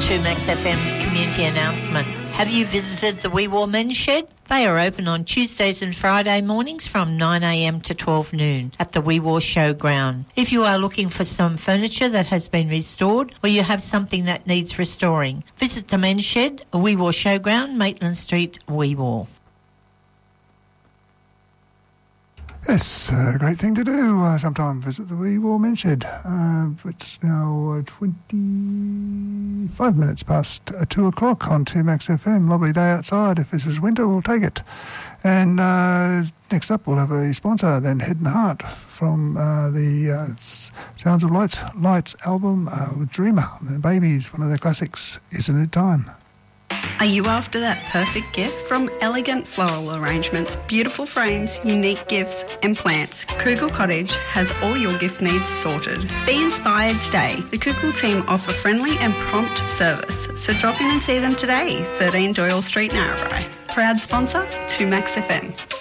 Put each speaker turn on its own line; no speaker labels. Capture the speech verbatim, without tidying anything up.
two Max F M community announcement. Have you visited the Wee Waa Men's Shed? They are open on Tuesdays and Friday mornings from nine a m to twelve noon at the Wee Waa Showground. If you are looking for some furniture that has been restored or you have something that needs restoring, visit the Men's Shed, Wee Waa Showground, Maitland Street, Wee Waa.
Yes, a great thing to do. Uh, sometime visit the Wee Waa Men's Shed. Uh, it's now uh, twenty-five minutes past uh, two o'clock on two Max F M. Lovely day outside. If this is winter, we'll take it. And uh, next up, we'll have a sponsor, then Head and Heart from uh, the uh, Sounds of Light Lights album uh, with Dreamer. The Babies, one of their classics, Isn't It Time?
Are you after that perfect gift? From elegant floral arrangements, beautiful frames, unique gifts and plants, Kugel Cottage has all your gift needs sorted. Be inspired today. The Kugel team offer friendly and prompt service, so drop in and see them today, thirteen Doyle Street, Narrabri. Proud sponsor, two Max F M.